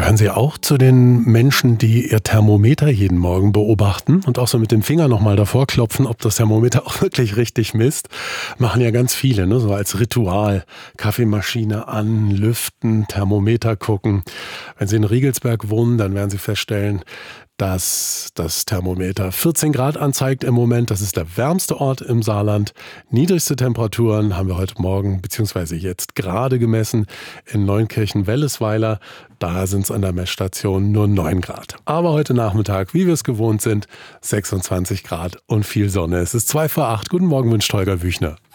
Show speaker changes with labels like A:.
A: Gehören Sie auch zu den Menschen, die ihr Thermometer jeden Morgen beobachten und auch so mit dem Finger nochmal davor klopfen, ob das Thermometer auch wirklich richtig misst? Machen ja ganz viele, ne? So als Ritual. Kaffeemaschine an, lüften, Thermometer gucken. Wenn Sie in Riegelsberg wohnen, dann werden Sie feststellen, dass das Thermometer 14 Grad anzeigt im Moment. Das ist der wärmste Ort im Saarland. Niedrigste Temperaturen haben wir heute Morgen bzw. jetzt gerade gemessen in Neunkirchen-Wellesweiler. Da sind es an der Messstation nur 9 Grad. Aber heute Nachmittag, wie wir es gewohnt sind, 26 Grad und viel Sonne. Es ist 7:55. Guten Morgen, wünscht Holger Wüchner.